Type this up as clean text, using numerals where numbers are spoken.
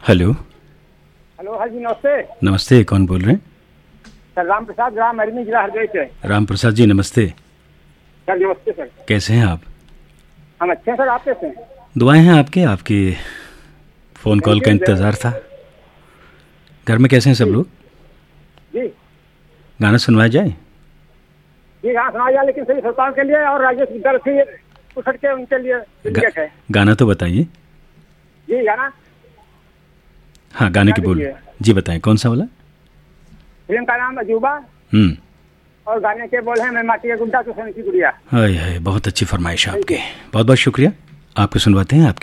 Hello. Hello, हाँ जी, नमस्ते। नमस्ते, कौन बोल रहे हैं? सर राम प्रसाद, ग्राम अरमी, जिला हरदोई से। राम प्रसाद जी, नमस्ते। सर नमस्ते सर। कैसे हैं आप? हम अच्छे हैं सर, आप कैसे हैं? दुआएं हैं आपकी फ़ोन कॉल का इंतज़ार था। घर में कैसे हैं सब जी लोग? जी गाना सुनवाया जाए? जी, हाँ सुनाया जाए, लेकिन सभी श्रोताओं के लिए और राजेश दर से उछट के उनके लिए डेडिकेट है। गाना तो बताइए। जी, गाना हाँ, गाने गा की बोल दीजिए। जी बताएं, कौन सा वाला? फिल्म का नाम अजूबा और गाने के बोल हैं मैं माटी का गुड्डा तो सोने की गुड़िया। हाय हाय, बहुत अच्छी फरमाइश है आपकी। बहुत बहुत शुक्रिया। आपको सुनवाते हैं आपकी